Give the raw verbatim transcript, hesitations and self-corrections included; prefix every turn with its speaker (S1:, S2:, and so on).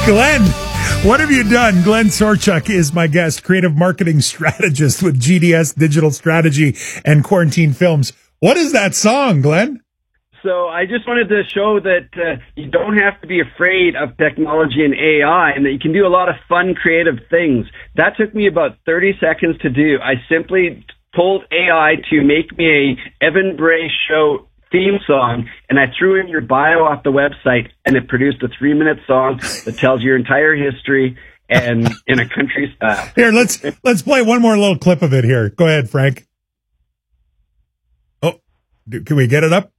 S1: Glenn, what have you done? Glenn Sorchuk is my guest, creative marketing strategist with G D S Digital Strategy and Quarantine Films. What is that song, Glenn?
S2: So I just wanted to show that uh, you don't have to be afraid of technology and A I, and that you can do a lot of fun, creative things. That took me about thirty seconds to do. I simply told A I to make me a Evan Bray Show theme song, and I threw in your bio off the website, and it produced a three-minute song that tells your entire history and in a country style.
S1: Here, let's let's play one more little clip of it here. Go ahead, Frank. Oh, can we get it up?